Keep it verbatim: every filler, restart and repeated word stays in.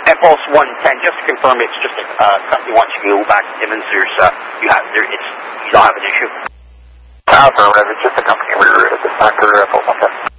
F Pulse one ten, just to confirm, it's just a uh, company wants you to go back to Timmins. There's, uh, you have, there, it's, you don't have an issue. Affirmative, it's just a company rerouted. It's not for F Pulse one ten.